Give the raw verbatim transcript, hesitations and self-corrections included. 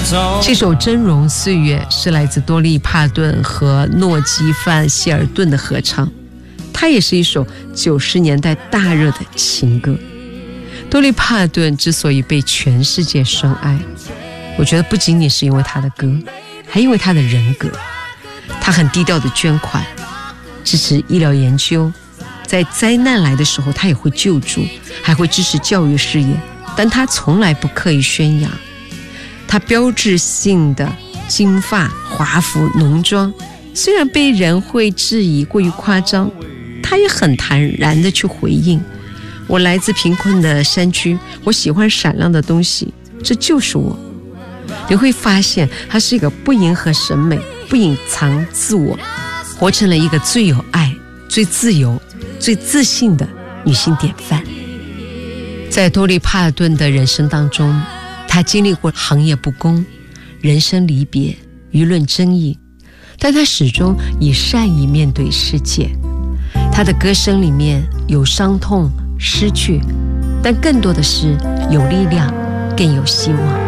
这首《峥嵘岁月》是来自多利帕顿和诺基范希尔顿的合唱，它也是一首九十年代大热的情歌。多利帕顿之所以被全世界深爱，我觉得不仅仅是因为他的歌，还因为他的人格。他很低调的捐款，支持医疗研究，在灾难来的时候他也会救助，还会支持教育事业，但他从来不刻意宣扬。他标志性的金发华服浓妆，虽然被人会质疑过于夸张，他也很坦然地去回应，我来自贫困的山区，我喜欢闪亮的东西，这就是我。你会发现她是一个不迎合审美，不隐藏自我，活成了一个最有爱、最自由、最自信的女性典范。在多利帕顿的人生当中，她经历过行业不公、人生离别、舆论争议，但她始终以善意面对世界。她的歌声里面有伤痛、失去，但更多的是有力量，更有希望。